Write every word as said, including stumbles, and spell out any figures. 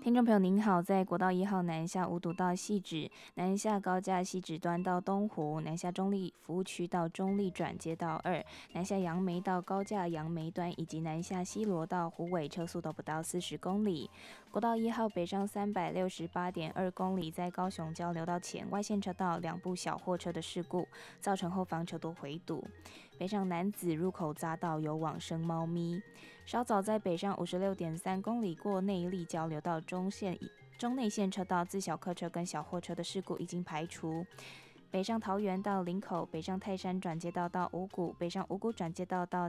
听众朋友您好，在国道一号南下五堵到汐止，南下高架汐止端到东湖，南下中立服务区到中立转接到二，南下杨梅到高架杨梅端，以及南下西螺到虎尾，车速都不到四十公里。国道一号北上三百六十八点二公里，在高雄交流道前外线车道两部小货车的事故，造成后方车多回堵。北上南子入口匝道有往生猫咪。稍早在北上五十六点三公里过内力交流道中线中内线车道自小客车跟小货车的事故已经排除。北上桃园到林口，北上泰山转接道到五股，北上五股转接道到